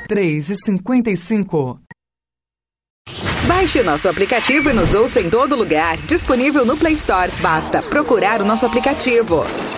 3h55. Baixe o nosso aplicativo e nos ouça em todo lugar. Disponível no Play Store. Basta procurar o nosso aplicativo.